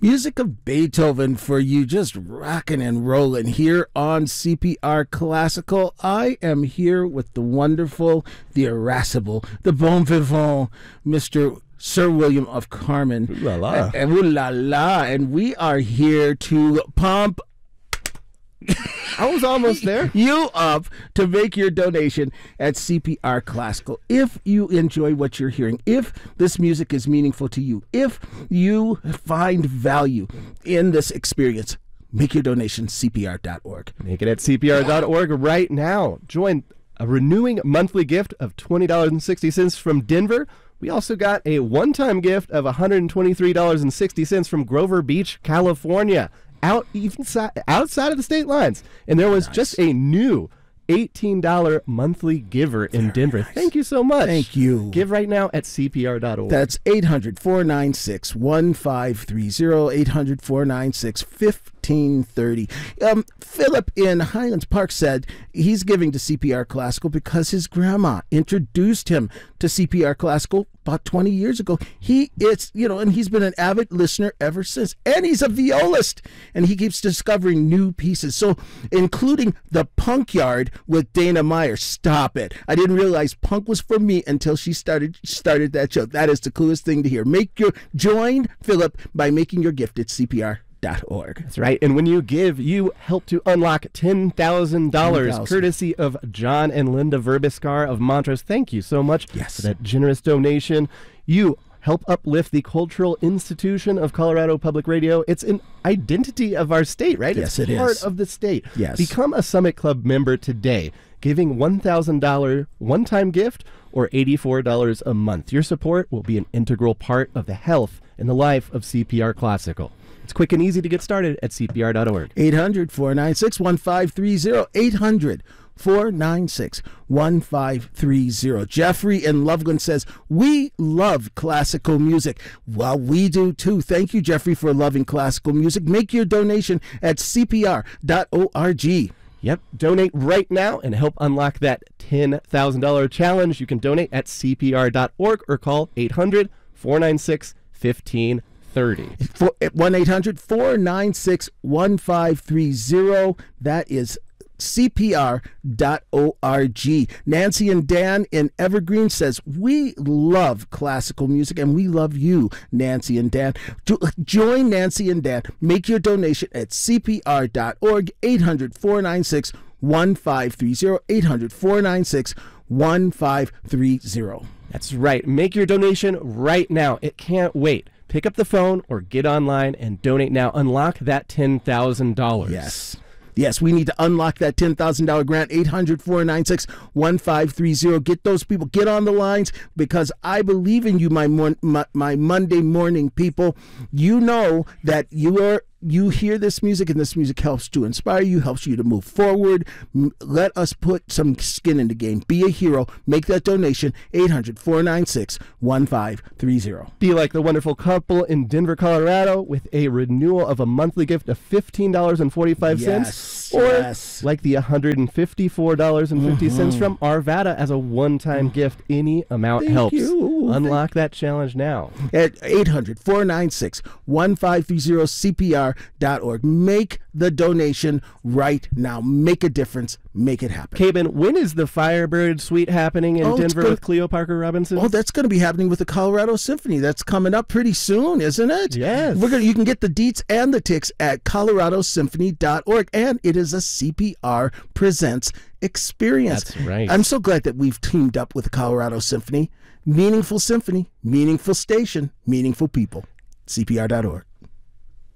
Music of Beethoven for you, just rocking and rolling here on CPR Classical. I am here with the wonderful, the irascible, the bon vivant, Mr. Sir William of Carmen. Ooh la la. Ooh la la. And we are here to pump I was almost there. you up to make your donation at CPR Classical. If you enjoy what you're hearing, if this music is meaningful to you, if you find value in this experience, make your donation CPR.org. Make it at CPR.org right now. Join a renewing monthly gift of $20.60 from Denver. We also got a one-time gift of $123.60 from Grover Beach, California. Outside of the state lines. And there was just a new $18 monthly giver in Denver. Nice. Thank you so much. Thank you. Give right now at CPR.org. That's 800-496-1530, 800-496-1530. Philip in Highlands Park said he's giving to CPR Classical because his grandma introduced him to CPR Classical about 20 years ago. And he's been an avid listener ever since. And he's a violist, and he keeps discovering new pieces. So, including the Punk Yard with Dana Meyer. Stop it. I didn't realize punk was for me until she started that show. That is the coolest thing to hear. Join Philip by making your gift at CPR.org. That's right. And when you give, you help to unlock $10,000 courtesy of John and Linda Verbiskar of Montrose. Thank you so much for that generous donation. You help uplift the cultural institution of Colorado Public Radio. It's an identity of our state, right? Yes, it's part of the state. Yes. Become a Summit Club member today, giving $1,000 one-time gift or $84 a month. Your support will be an integral part of the health and the life of CPR Classical. It's quick and easy to get started at CPR.org. 800-496-1530. 800-496-1530. Jeffrey in Loveland says, we love classical music. Well, we do too. Thank you, Jeffrey, for loving classical music. Make your donation at CPR.org. Yep. Donate right now and help unlock that $10,000 challenge. You can donate at CPR.org or call 800-496-1530. 1-800-496-1530. That is CPR.org. Nancy and Dan in Evergreen says, we love classical music and we love you, Nancy and Dan. Join Nancy and Dan. Make your donation at CPR.org. 800-496-1530. 800-496-1530. That's right. Make your donation right now. It can't wait. Pick up the phone or get online and donate now. Unlock that $10,000. Yes, we need to unlock that $10,000 grant. 800-496-1530. Get those people. Get on the lines because I believe in you, my Monday morning people. You know that you hear this music, and this music helps to inspire you, helps you to move forward. Let us put some skin in the game. Be a hero. Make that donation. 800-496-1530. Be like the wonderful couple in Denver, Colorado, with a renewal of a monthly gift of $15.45. Yes. Like the $154.50 from Arvada as a one-time gift. Any amount helps. Unlock that challenge now. At 800-496-1530, CPR.org. Make the donation right now. Make a difference. Make it happen. Cabin, when is the Firebird Suite happening in Denver with Cleo Parker Robinson? Oh, that's going to be happening with the Colorado Symphony. That's coming up pretty soon, isn't it? Yes. You can get the deets and the ticks at coloradosymphony.org, and it is a CPR Presents experience. That's right. I'm so glad that we've teamed up with the Colorado Symphony. Meaningful symphony, meaningful station, meaningful people. CPR.org.